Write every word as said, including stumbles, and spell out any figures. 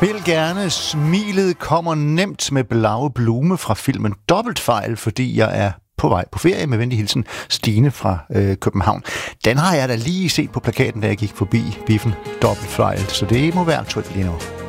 Spil gerne. Smilet kommer nemt med Blaue Blume fra filmen Dobbeltfejl, fordi jeg er på vej på ferie. Med venlig hilsen, Stine fra øh, København. Den har jeg da lige set på plakaten, da jeg gik forbi biffen Dobbeltfejl, så det må være aktuelt lige nu.